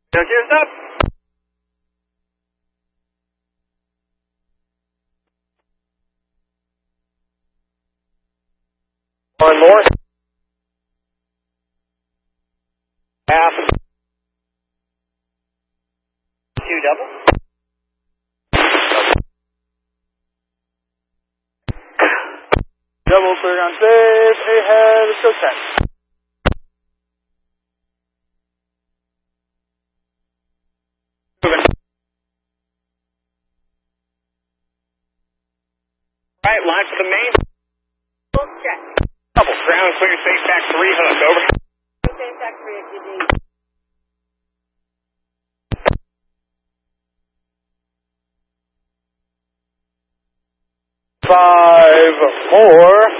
Gears up. One more. Half. Two double. Double clear on stage. Ahead. Show 10. Right, line for the main. Full check. Double. Ground clear, safe back 3 hook. Over. Safe back 3 if you need. 5, 4.